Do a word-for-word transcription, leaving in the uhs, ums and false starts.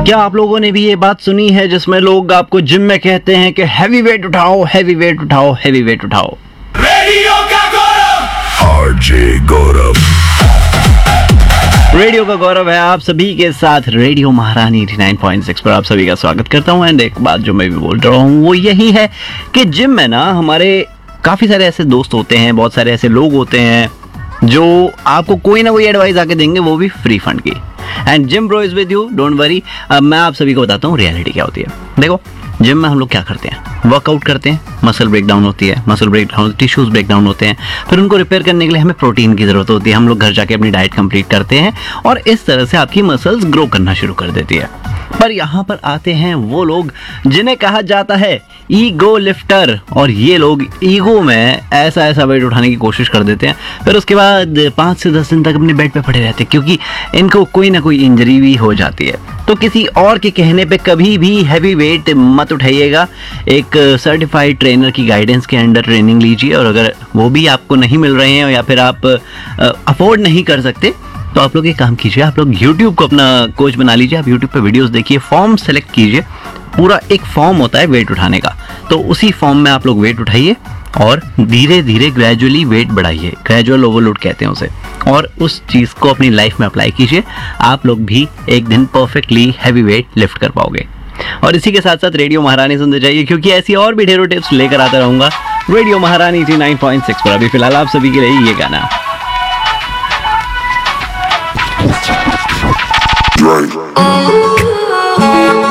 क्या आप लोगों ने भी ये बात सुनी है जिसमें लोग आपको जिम में कहते हैं कि हैवी वेट उठाओ, हैवी वेट उठाओ, हैवी वेट उठाओ। रेडियो का गौरव, आरजे गौरव, रेडियो का गौरव है आप सभी के साथ। रेडियो महारानी नवासी पॉइंट सिक्स पर आप सभी का स्वागत करता हूं। एंड एक बात जो मैं भी बोल रहा हूं वो यही है कि जिम में ना हमारे काफी सारे ऐसे दोस्त होते हैं, बहुत सारे ऐसे लोग होते हैं जो आपको कोई ना कोई एडवाइस आके देंगे, वो भी फ्री फंड की। And gym bro is with you, don't worry. अब मैं आप सभी को बताता हूँ रियलिटी क्या होती है। देखो, जिम में हम लोग क्या करते हैं, वर्कआउट करते हैं, मसल ब्रेकडाउन होती है, मसल ब्रेकडाउन टिश्यूज ब्रेकडाउन होते हैं, फिर उनको रिपेयर करने के लिए हमें प्रोटीन की ज़रूरत होती है। हम लोग घर जाके अपनी डाइट कंप्लीट करते हैं और इस तरह से आपकी मसल्स ग्रो करना शुरू कर देती है। पर यहाँ पर आते हैं वो लोग जिन्हें कहा जाता है ईगो लिफ्टर, और ये लोग ईगो में ऐसा ऐसा वेट उठाने की कोशिश कर देते हैं, फिर उसके बाद पाँच से दस दिन तक अपने बेड पे पड़े रहते हैं क्योंकि इनको कोई ना कोई इंजरी भी हो जाती है। तो किसी और के कहने पे कभी भी हैवी वेट मत उठाइएगा। एक सर्टिफाइड ट्रेनर की गाइडेंस के अंडर ट्रेनिंग लीजिए, और अगर वो भी आपको नहीं मिल रहे हैं या फिर आप अफोर्ड नहीं कर सकते तो आप लोग एक काम कीजिए, आप लोग यूट्यूब को अपना कोच बना लीजिए। आप यूट्यूब पे वीडियोस देखिए, फॉर्म सेलेक्ट कीजिए। पूरा एक फॉर्म होता है वेट उठाने का, तो उसी फॉर्म में आप लोग वेट उठाइए और धीरे धीरे ग्रेजुअली वेट बढ़ाइए। ग्रेजुअल ओवरलोड कहते हैं उसे, और उस चीज़ को अपनी लाइफ में अप्लाई कीजिए। आप लोग भी एक दिन परफेक्टली हैवी वेट लिफ्ट कर पाओगे। और इसी के साथ साथ रेडियो महारानी सुनते जाइए, क्योंकि ऐसी और भी ढेरों टिप्स लेकर आता रहूंगा रेडियो महारानी नवासी पॉइंट सिक्स पर। अभी फिलहाल आप सभी के लिए ये गाना। Drake.